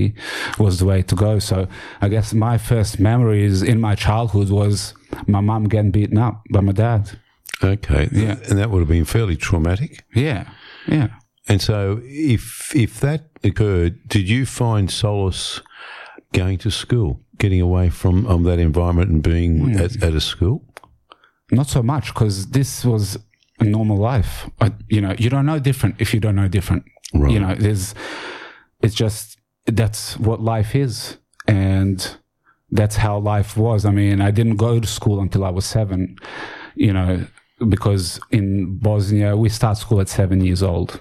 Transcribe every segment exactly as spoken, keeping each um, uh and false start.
was the way to go. So I guess my first memories in my childhood was my mum getting beaten up by my dad. Okay. Yeah. And that would have been fairly traumatic. Yeah, yeah. And so if if that occurred, did you find solace going to school, getting away from um, that environment and being mm. at, at a school? Not so much, because this was a normal life. I, you know, you don't know different if you don't know different. Right. You know, there's, it's just, that's what life is. And that's how life was. I mean, I didn't go to school until I was seven, you know, because in Bosnia, we start school at seven years old.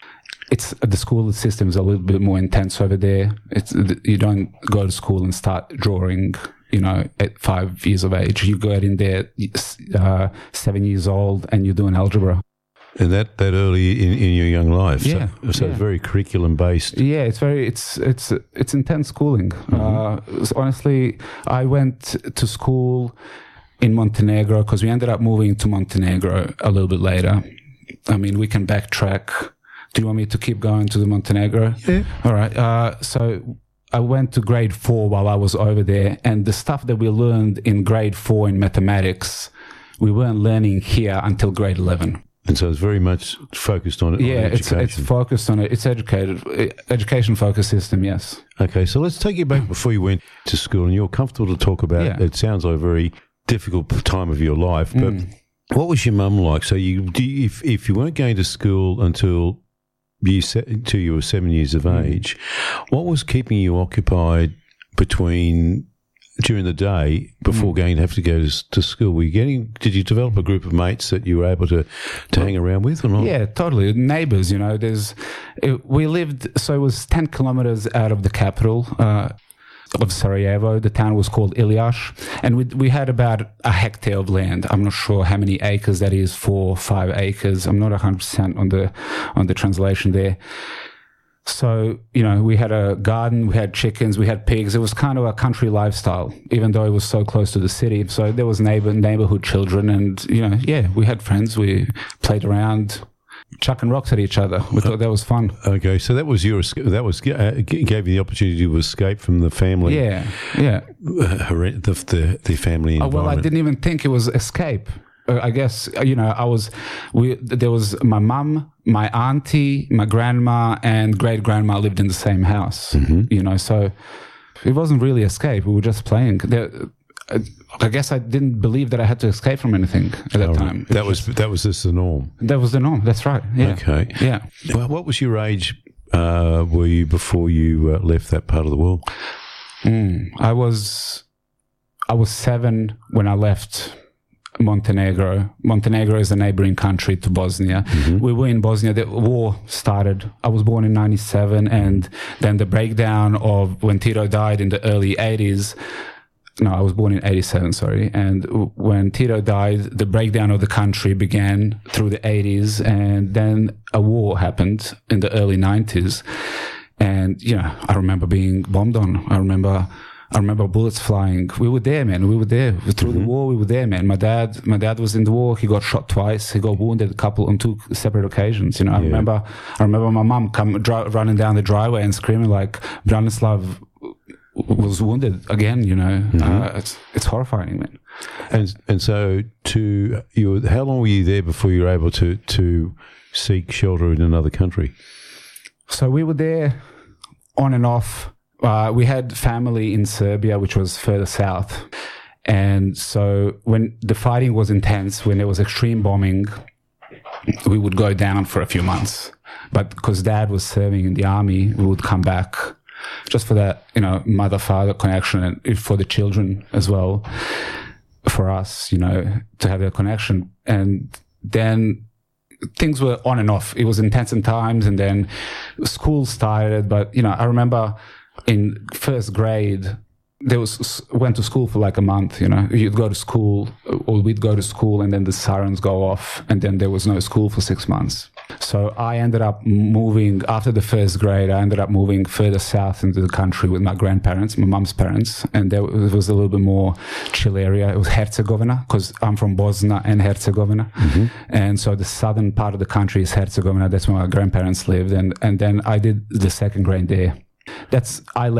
It's the school system is a little bit more intense over there. It's, you don't go to school and start drawing, you know, at five years of age. You go in there uh, seven years old and you're doing algebra. And that, that early in, in your young life. Yeah. So, so yeah. it's very curriculum based. Yeah, it's very, it's, it's, it's intense schooling. Mm-hmm. Uh, so honestly, I went to school in Montenegro because we ended up moving to Montenegro a little bit later. I mean, we can backtrack. Do you want me to keep going to the Montenegro? Yeah. All right. Uh, so I went to grade four while I was over there, and the stuff that we learned in grade four in mathematics, we weren't learning here until grade eleven. And so it's very much focused on, yeah, on it's it's focused on it. It's educated, education focused system, yes. Okay, so let's take you back before you went to school, and you're comfortable to talk about. Yeah. It sounds like a very difficult time of your life, but Mm. what was your mum like? So you, do you, if if you weren't going to school until you se- until you were seven years of Mm. age, what was keeping you occupied between during the day before Mm. going to have to go to, to school? Were you getting? Did you develop a group of mates that you were able to to hang around with, or not? Yeah, totally. Neighbors, you know. There's it, we lived, so it was ten kilometers out of the capital uh, of Sarajevo. The town was called Iliash, and we we had about a hectare of land. I'm not sure how many acres that is, four, five acres. I'm not one hundred percent on the on the translation there. So, you know, we had a garden, we had chickens, we had pigs. It was kind of a country lifestyle, even though it was so close to the city. So there was neighbor neighborhood children, and, you know, yeah, we had friends. We played around, chucking rocks at each other. We thought that was fun. Okay, so that was your esca- that was uh, g- gave you the opportunity to escape from the family. Yeah, yeah. Uh, horrend- the, the the family Oh, environment. well, I didn't even think it was escape. Uh, I guess, uh, you know, I was, we, there was my mum, my auntie, my grandma, and great grandma lived in the same house, Mm-hmm. you know, so it wasn't really escape. We were just playing. There, uh, I guess I didn't believe that I had to escape from anything at that All right. time. It That was that was just the norm. That was the norm. That's right. Yeah. Okay. Yeah. Well, what was your age? Uh, were you before you uh, left that part of the world? Mm, I was, I was seven when I left Montenegro. Montenegro is a neighboring country to Bosnia. Mm-hmm. We were in Bosnia. The war started. I was born in ninety-seven, and then the breakdown of when Tito died in the early eighties. No, I was born in eighty-seven, sorry. And when Tito died, the breakdown of the country began through the eighties, and then a war happened in the early nineties. And, you know, I remember being bombed on. I remember I remember bullets flying. We were there, man. We were there. Through Mm-hmm. the war, we were there, man. My dad, my dad was in the war. He got shot twice. He got wounded a couple on two separate occasions. You know, I Yeah. remember, I remember my mum come dri- running down the driveway and screaming like, Branislav was wounded again, you know. Mm-hmm. Uh, it's, it's horrifying, man. And and so to you, how long were you there before you were able to to seek shelter in another country? So we were there on and off. Uh, we had family in Serbia, which was further south. And so when the fighting was intense, when there was extreme bombing, we would go down for a few months. But because dad was serving in the army, we would come back just for that, you know, mother-father connection, and for the children as well, for us, you know, to have that connection. And then things were on and off. It was intense in times, and then school started. But, you know, I remember in first grade, there was went to school for like a month, you know. You'd go to school, or we'd go to school, and then the sirens go off, and then there was no school for six months. So I ended up moving, after the first grade, I ended up moving further south into the country with my grandparents, my mum's parents, and there was a little bit more chill area. It was Herzegovina, because I'm from Bosnia and Herzegovina. Mm-hmm. And so the southern part of the country is Herzegovina. That's where my grandparents lived. And, and then I did the second grade there. That's I